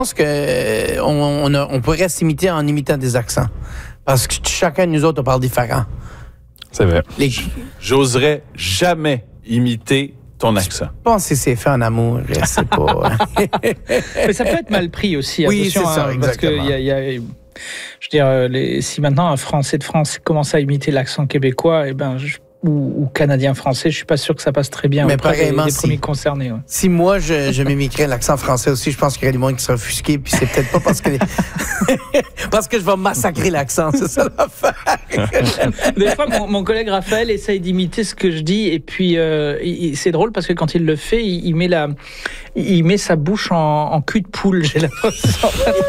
pense qu'on pourrait s'imiter en imitant des accents. Parce que chacun de nous autres, on parle différent. C'est vrai. J'oserais jamais imiter ton accent. Je pense que c'est fait en amour, je sais pas. Mais ça peut être mal pris aussi. Oui, attention, c'est ça, exactement. Parce que je veux dire, si maintenant un Français de France commence à imiter l'accent québécois, ou canadien-français, je suis pas sûr que ça passe très bien auprès des premiers concernés. Ouais. Si moi, je m'imiterais l'accent français aussi, je pense qu'il y aurait du monde qui serait offusqué, puis c'est peut-être pas parce que parce que je vais massacrer l'accent, c'est ça l'affaire. Des fois, mon collègue Raphaël essaye d'imiter ce que je dis, et puis c'est drôle parce que quand il le fait, il met sa bouche en cul de poule, j'ai l'impression.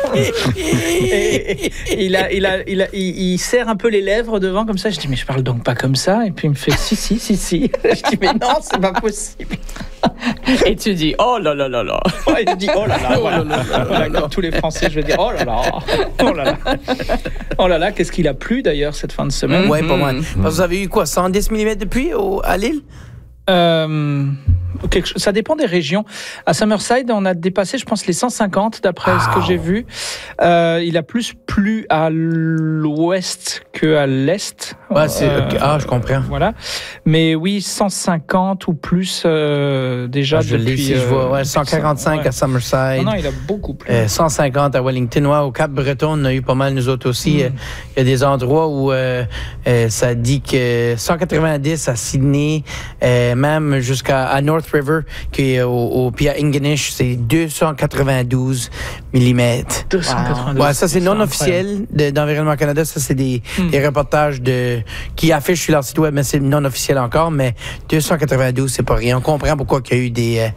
Et il serre un peu les lèvres devant comme ça. Je dis mais je parle donc pas comme ça, et puis il me fait si. Je dis mais non, c'est pas possible. Et tu dis oh là là là là. Ouais, je dis oh là là. Voilà, comme tous les Français, je vais dire oh là là, qu'est-ce qu'il a plu d'ailleurs cette fin de semaine. Ouais, pas mal. Vous avez eu quoi, 110 mm de pluie à Lille? Ça dépend des régions. À Summerside, on a dépassé, je pense, les 150 d'après ce que j'ai vu. Il a plus plu à l'ouest qu'à l'est. Ouais, je comprends. Voilà. Mais oui, 150 ou plus déjà depuis. Je vois, 145 à Summerside. Non, il a beaucoup plu. 150 à Wellington. Ouais, au Cap-Breton, on a eu pas mal, nous autres aussi. Il y a des endroits où ça dit que 190 à Sydney, même jusqu'à North River, qui est puis à Ingonish, c'est 292 mm. 292. Ouais, ça, c'est non officiel d'Environnement Canada. Ça, c'est des reportages qui affichent sur leur site web, mais c'est non officiel encore. Mais 292, c'est pas rien. On comprend pourquoi il y a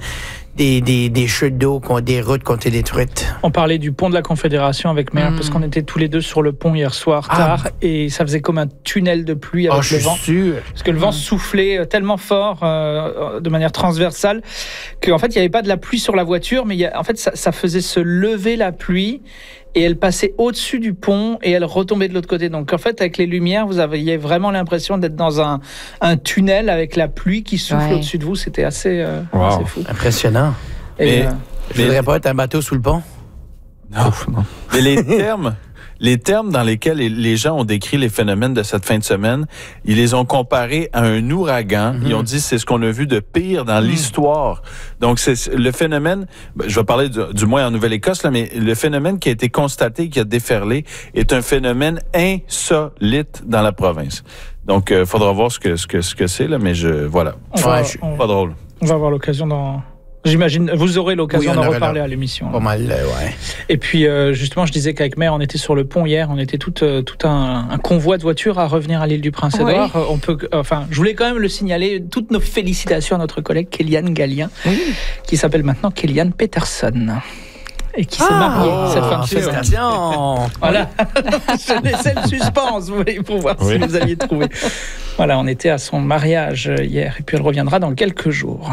eu des chutes d'eau, des routes qui ont été détruites. On parlait du pont de la Confédération avec Mère, parce qu'on était tous les deux sur le pont hier soir tard, et ça faisait comme un tunnel de pluie avec le vent. Sûr. Parce que le vent soufflait tellement fort, de manière transversale, qu'en fait, il n'y avait pas de la pluie sur la voiture, mais en fait, ça faisait se lever la pluie, et elle passait au-dessus du pont, et elle retombait de l'autre côté. Donc, en fait, avec les lumières, vous aviez vraiment l'impression d'être dans un tunnel avec la pluie qui souffle au-dessus de vous. C'était assez fou. Impressionnant. Mais je voudrais pas être un bateau sous le pont. Non. Mais les termes dans lesquels les gens ont décrit les phénomènes de cette fin de semaine, ils les ont comparés à un ouragan. Ils ont dit c'est ce qu'on a vu de pire dans l'histoire. Donc c'est le phénomène, je vais parler du moins en Nouvelle-Écosse là, mais le phénomène qui a été constaté, qui a déferlé, est un phénomène insolite dans la province. Donc faudra voir ce que c'est là, mais voilà. Pas drôle. On va avoir l'occasion J'imagine, vous aurez l'occasion d'en reparler à l'émission. Pas mal, ouais. Et puis, justement, je disais qu'avec Mère, on était sur le pont hier, on était tout un convoi de voitures à revenir à l'île du Prince-Édouard. Je voulais quand même le signaler, toutes nos félicitations à notre collègue Kéliane Gallien, qui s'appelle maintenant Kéliane Peterson. Et qui s'est mariée cette fin de semaine. Voilà. Je laissais le suspense, vous voyez, pour voir si vous aviez trouvé. Voilà, on était à son mariage hier, et puis elle reviendra dans quelques jours.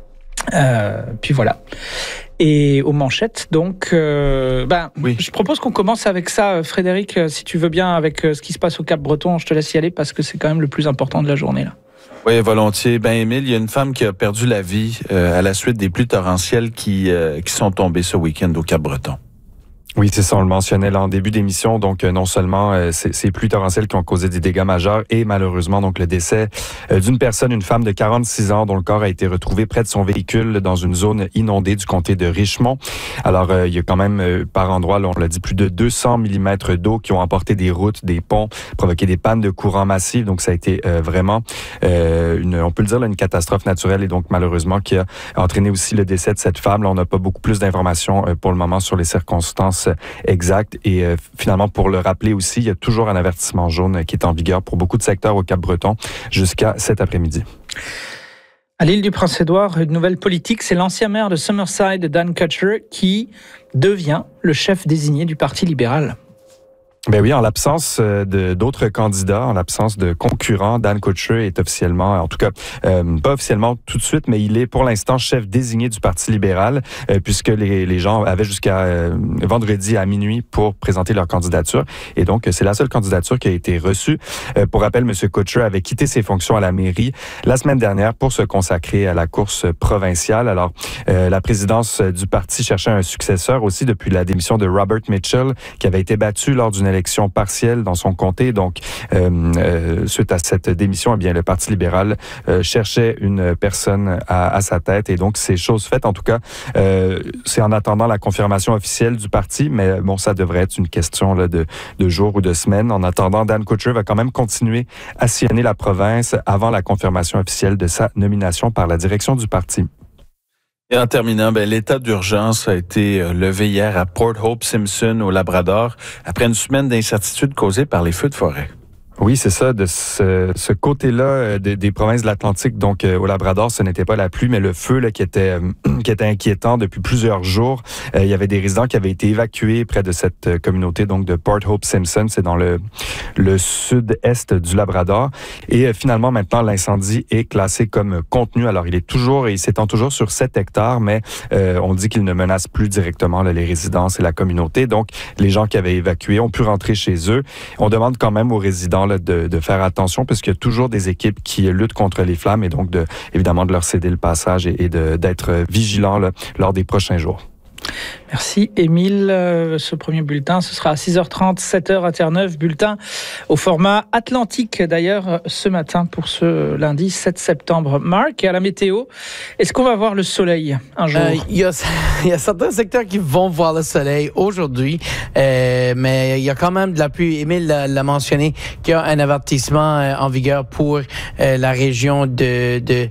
Puis voilà. Et aux manchettes, donc, je propose qu'on commence avec ça, Frédéric, si tu veux bien, avec ce qui se passe au Cap-Breton. Je te laisse y aller parce que c'est quand même le plus important de la journée, là. Oui, volontiers. Émile, il y a une femme qui a perdu la vie à la suite des pluies torrentielles qui sont tombées ce week-end au Cap-Breton. Oui, c'est ça, on le mentionnait là en début d'émission. Donc, non seulement ces pluies torrentielles qui ont causé des dégâts majeurs et malheureusement donc le décès d'une personne, une femme de 46 ans dont le corps a été retrouvé près de son véhicule dans une zone inondée du comté de Richmond. Alors, il y a quand même par endroits, là, on l'a dit, plus de 200 mm d'eau qui ont emporté des routes, des ponts, provoqué des pannes de courant massives. Donc, ça a été vraiment, on peut le dire, là, une catastrophe naturelle et donc malheureusement qui a entraîné aussi le décès de cette femme. Là, on n'a pas beaucoup plus d'informations pour le moment sur les circonstances exact. Et finalement, pour le rappeler aussi, il y a toujours un avertissement jaune qui est en vigueur pour beaucoup de secteurs au Cap-Breton jusqu'à cet après-midi. À l'île du Prince-Édouard, une nouvelle politique, c'est l'ancien maire de Summerside, Dan Kutcher, qui devient le chef désigné du Parti libéral. Ben oui, en l'absence d'autres candidats, en l'absence de concurrents, Dan Kutcher est officiellement, en tout cas, pas officiellement tout de suite, mais il est pour l'instant chef désigné du Parti libéral, puisque les gens avaient jusqu'à vendredi à minuit pour présenter leur candidature. Et donc, c'est la seule candidature qui a été reçue. Pour rappel, M. Kutcher avait quitté ses fonctions à la mairie la semaine dernière pour se consacrer à la course provinciale. Alors, la présidence du parti cherchait un successeur aussi depuis la démission de Robert Mitchell, qui avait été battu lors d'une élection partielle dans son comté. Donc, suite à cette démission, eh bien, le Parti libéral cherchait une personne à sa tête. Et donc, c'est chose faite. En tout cas, c'est en attendant la confirmation officielle du parti, mais bon, ça devrait être une question là, de jours ou de semaines. En attendant, Dan Kutcher va quand même continuer à sillonner la province avant la confirmation officielle de sa nomination par la direction du parti. Et en terminant, l'état d'urgence a été levé hier à Port Hope Simpson au Labrador après une semaine d'incertitude causée par les feux de forêt. Oui, c'est ça. De ce côté-là des provinces de l'Atlantique, donc au Labrador, ce n'était pas la pluie, mais le feu là, qui était inquiétant depuis plusieurs jours. Il y avait des résidents qui avaient été évacués près de cette communauté, donc de Port Hope Simpson. C'est dans le sud-est du Labrador. Et finalement, maintenant, l'incendie est classé comme contenu. Alors, il s'étend toujours sur 7 hectares, mais on dit qu'il ne menace plus directement là, les résidences et la communauté. Donc, les gens qui avaient évacué ont pu rentrer chez eux. On demande quand même aux résidents là, de faire attention, parce qu'il y a toujours des équipes qui luttent contre les flammes, et donc évidemment de leur céder le passage et d'être vigilants là, lors des prochains jours. Merci Émile. Ce premier bulletin, ce sera à 6h30, 7h à Terre-Neuve. Bulletin au format atlantique d'ailleurs ce matin pour ce lundi 7 septembre. Marc, et à la météo, est-ce qu'on va voir le soleil un jour? Il y a certains secteurs qui vont voir le soleil aujourd'hui, mais il y a quand même de la pluie. Émile l'a mentionné qu'il y a un avertissement en vigueur pour la région du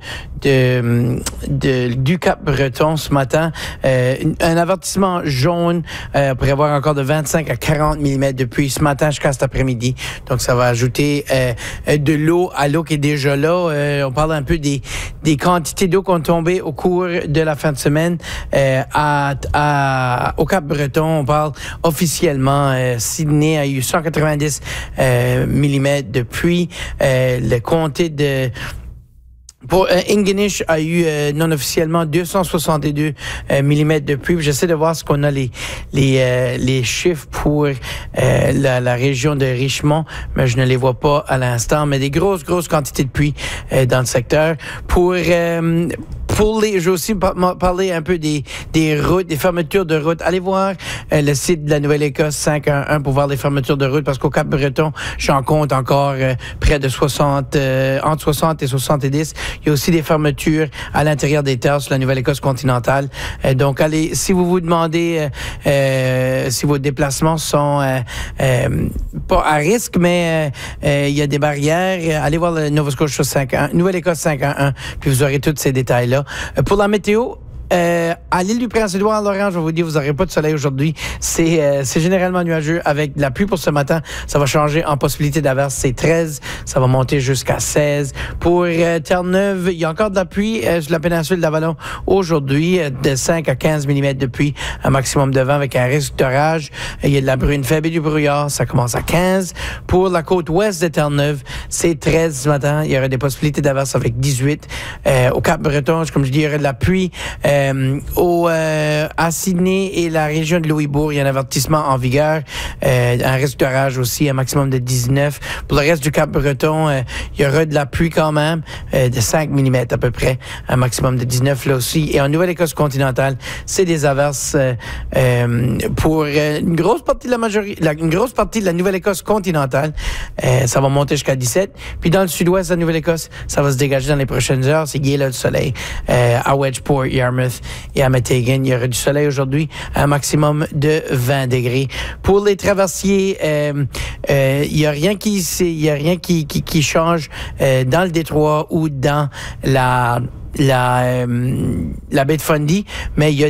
Cap-Breton ce matin. Un avertissement jaune pour avoir encore de 25 à 40 mm de pluie ce matin jusqu'à cet après-midi. Donc, ça va ajouter de l'eau à l'eau qui est déjà là. On parle un peu des quantités d'eau qui ont tombé au cours de la fin de semaine au Cap-Breton. On parle officiellement, Sydney a eu 190 mm de pluie. Le comté pour Ingonish a eu non officiellement 262 mm de pluie. J'essaie de voir ce qu'on a les chiffres pour la région de Richmond, mais je ne les vois pas à l'instant. Mais des grosses quantités de pluie dans le secteur. Je vais aussi parler un peu des routes, des fermetures de routes. Allez voir le site de la Nouvelle-Écosse 511 pour voir les fermetures de routes, parce qu'au Cap-Breton, j'en compte encore près de 60, entre 60 et 70. Il y a aussi des fermetures à l'intérieur des terres sur la Nouvelle-Écosse continentale. Donc, allez, si vous vous demandez si vos déplacements sont pas à risque, mais il y a des barrières, allez voir le Nova Scotia 511, Nouvelle-Écosse 511, puis vous aurez tous ces détails-là. Pour la météo, à l'île du Prince-Édouard, Laurent, je vais vous dire, vous n'aurez pas de soleil aujourd'hui. C'est généralement nuageux avec de la pluie pour ce matin. Ça va changer en possibilité d'averse. C'est 13. Ça va monter jusqu'à 16. Pour Terre-Neuve, il y a encore de la pluie sur la péninsule d'Avalon aujourd'hui, de 5 à 15 mm de pluie, un maximum de vent avec un risque d'orage. Il y a de la bruine faible et du brouillard. Ça commence à 15. Pour la côte ouest de Terre-Neuve, c'est 13 ce matin. Il y aurait des possibilités d'averse avec 18. Au Cap-Breton, comme je dis, il y aurait de la pluie. À Sydney et la région de Louisbourg, il y a un avertissement en vigueur. Un risque d'orage aussi, un maximum de 19. Pour le reste du Cap-Breton, il y aura de la pluie quand même, de 5 mm à peu près, un maximum de 19 là aussi. Et en Nouvelle-Écosse continentale, c'est des averses pour une grosse partie de la Nouvelle-Écosse continentale. Ça va monter jusqu'à 17. Puis dans le sud-ouest de la Nouvelle-Écosse, ça va se dégager dans les prochaines heures. C'est gai là, le soleil. À Wedgeport, Yarmouth et à Metighan, il y aura du soleil aujourd'hui, un maximum de 20 degrés. Pour les traversiers, il y a rien qui change dans le détroit ou dans la baie de Fundy, mais il y a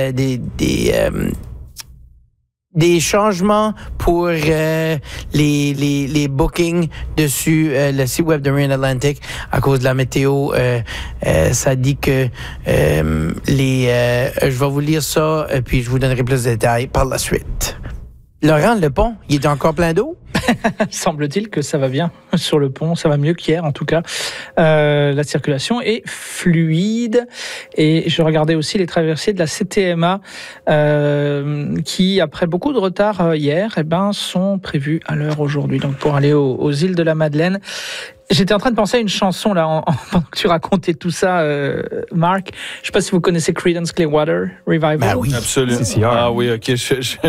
des changements pour les bookings dessus le site web de Marine Atlantic à cause de la météo. Ça dit que je vais vous lire ça puis je vous donnerai plus de détails par la suite. Laurent, le pont, il est encore plein d'eau? Semble-t-il que ça va bien sur le pont, ça va mieux qu'hier en tout cas. La circulation est fluide et je regardais aussi les traversiers de la CTMA qui, après beaucoup de retard hier, sont prévus à l'heure aujourd'hui. Donc pour aller aux îles de la Madeleine. J'étais en train de penser à une chanson là pendant que tu racontais tout ça, Marc. Je ne sais pas si vous connaissez Creedence Clearwater Revival. Ben oui, absolument. CCR. Ah oui, ok.